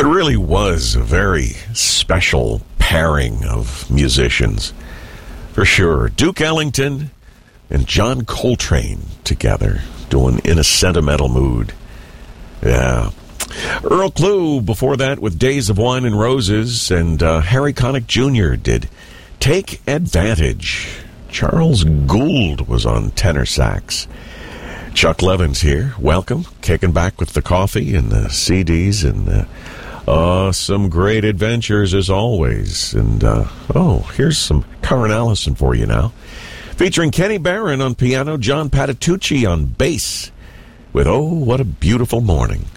It really was a very special pairing of musicians, for sure. Duke Ellington and John Coltrane together, doing In a Sentimental Mood. Yeah. Earl Klugh before that with Days of Wine and Roses, and Harry Connick Jr. did Take Advantage. Charles Gould was on tenor sax. Chuck Levin's here. Welcome. Kicking back with the coffee and the CDs and some great adventures as always. And, here's some Karen Allison for you now. Featuring Kenny Barron on piano, John Patitucci on bass with Oh, What a Beautiful Morning.